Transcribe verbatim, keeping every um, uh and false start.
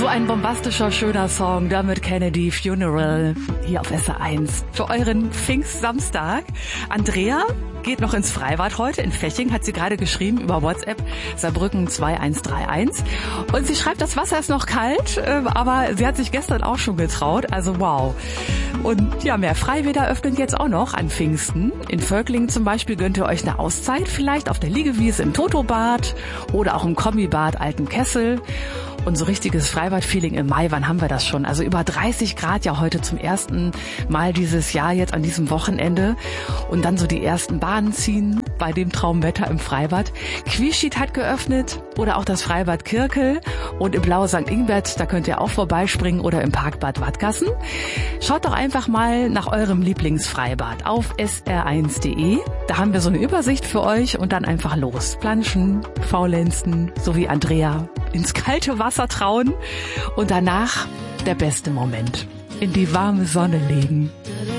So ein bombastischer, schöner Song, Dermot Kennedy, Funeral, hier auf S R eins. Für euren Pfingstsamstag. Andrea geht noch ins Freibad heute in Feching, hat sie gerade geschrieben über WhatsApp, Saarbrücken zwei eins drei eins. Und sie schreibt, das Wasser ist noch kalt, aber sie hat sich gestern auch schon getraut, also wow. Und ja, mehr Freibäder öffnen jetzt auch noch an Pfingsten. In Völklingen zum Beispiel gönnt ihr euch eine Auszeit, vielleicht auf der Liegewiese im Totobad oder auch im Kombibad Alten Kessel. Und so richtiges Freibad-Feeling im Mai, wann haben wir das schon? Also über dreißig Grad ja heute zum ersten Mal dieses Jahr, jetzt an diesem Wochenende. Und dann so die ersten Bahnen ziehen bei dem Traumwetter im Freibad. Quieschied hat geöffnet oder auch das Freibad Kirkel. Und im Blau Sankt Ingbert, da könnt ihr auch vorbeispringen oder im Parkbad Wadgassen. Schaut doch einfach mal nach eurem Lieblingsfreibad auf S R eins Punkt de. Da haben wir so eine Übersicht für euch und dann einfach los. Planschen, faulenzen, so wie Andrea. Ins kalte Wasser trauen und danach der beste Moment. In die warme Sonne legen.